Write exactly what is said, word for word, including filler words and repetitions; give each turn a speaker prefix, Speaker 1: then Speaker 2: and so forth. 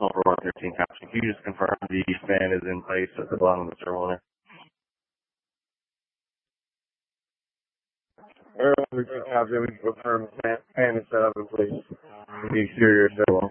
Speaker 1: Over one thirteen caption. Can you just confirm the fan is in place at the bottom of the servo there? Air one thirteen caption, we confirm fan, fan is set up in place in the exterior servo.